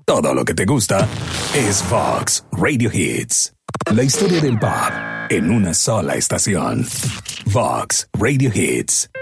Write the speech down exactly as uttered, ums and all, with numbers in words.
todo lo que te gusta es Vox Radio Hits. La historia del pop en una sola estación. Vox Radio Hits.